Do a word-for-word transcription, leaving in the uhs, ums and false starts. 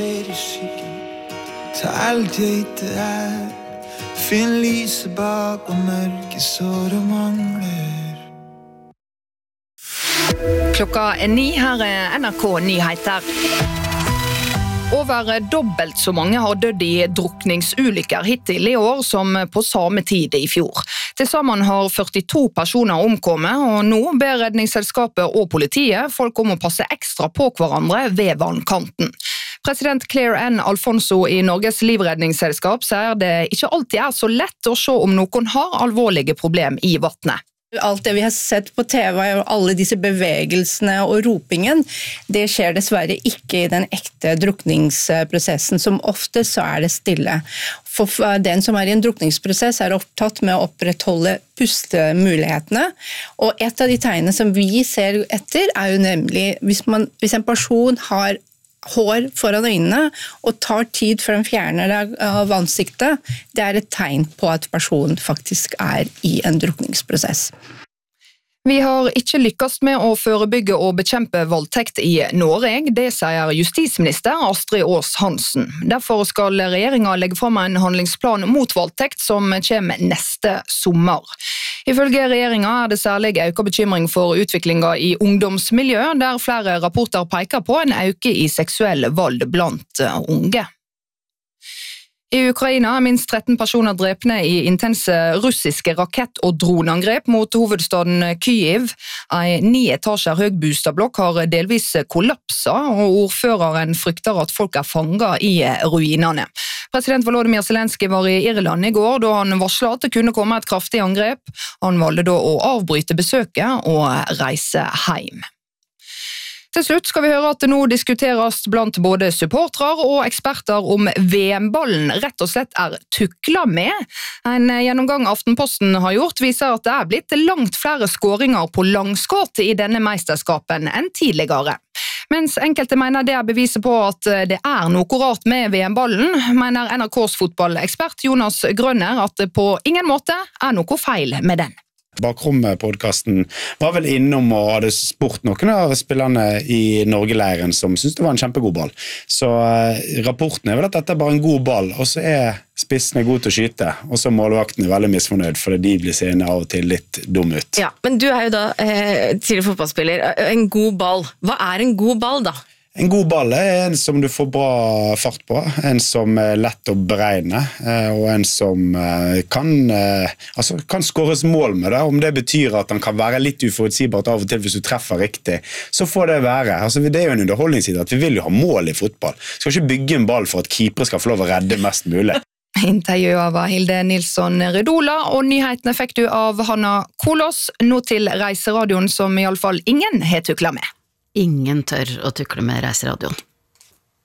Ta alt jeg ikke er. Finn lyset bak og mørket så det mangler. Klokka er ni, her er N R K Nyheter. Over dobbelt så mange har dødd i drukningsulykker hittil i år som på samme tid i fjor. Til sammen har førtito personer omkommet, og nå ber redningsselskapet og politiet folk om å passe ekstra på hverandre ved vannkanten. President Claire Ann Alfonso i Norges livredningsselskap sier det ikke alltid er så lett å se om noen har alvorlige problem i vattnet. Alt det vi har sett på T V og alle disse bevegelsene og ropingen, det skjer dessverre ikke i den ekte drukningsprosessen, som ofte så er det stille. For den som er i en drukningsprosess er opptatt med å opprettholde pustemulighetene, og et av de tegnene som vi ser etter er jo nemlig hvis, man, hvis en person har hår foran øynene og tar tid før den fjerner det av ansiktet, det er et tegn på at personen faktisk er i en drukningsprosess. Vi har ikke lykkes med å forebygge og bekjempe voldtekt i Norge, det sier justisminister Astrid Aas Hansen. Derfor skal regjeringen legge frem en handlingsplan mot voldtekt som kommer neste sommer. Ifølge regjeringen er det særlig økt bekymring for utviklingen i ungdomsmiljø, der flere rapporter peker på en økning i seksuell vold blant unge. I Ukraina er minst tretten personer drepne i intense russiske rakett- og dronangrep mot hovedstaden Kyiv. En ni etasjer høy boligblokk har delvis kollapset, og ordføreren frykter at folk er fanget i ruinene. President Volodymyr Zelensky var i Irland i går, da han varslet at det kunne komme et kraftig angrep. Han valgte da å avbryte besøket og reise hjem. Til slutt skal vi høre at det nå diskuteres blant både supportere og eksperter om V M-ballen rett og slett er tukla med. En gjennomgang Aftenposten har gjort viser at det er blitt langt flere skåringer på langskudd i denne mesterskapen enn tidligere. Mens enkelte mener det er beviset på at det er noe rart med V M-ballen, mener N R K's fotballekspert Jonas Grønner at det på ingen måte er noe feil med den. Bakrommet-podcasten var vel innom og hadde spurt noen av spillerne i Norge-leiren som syntes det var en kjempegod ball. Så eh, rapporten er vel at dette er bare en god ball, og så er spissene gode til å skyte, og så er målvaktene veldig misfornøyd, fordi de blir seende av og til litt dum ut. Ja, men du er jo da eh, tidligere fotballspiller. En god ball. Hva er en god ball da? En god ball er en som du får bra fart på, en som er lett å beregne, og en som kan, altså, kan skåres mål med det. Om det betyr at den kan være litt uforutsigbart av og til hvis du treffer riktig, så får det være. Altså, det er jo en underholdningsside at vi vil jo ha mål i fotball. Vi skal ikke bygge en ball for at keepere skal få lov å redde mest mulig. Intervjuet var Hilde Nilsson Redola, og nyhetene fikk du av Hanna Kolos, nå til Reiseradioen som i alle fall ingen har tuklet med. Ingen tør å tukle med Reiseradioen.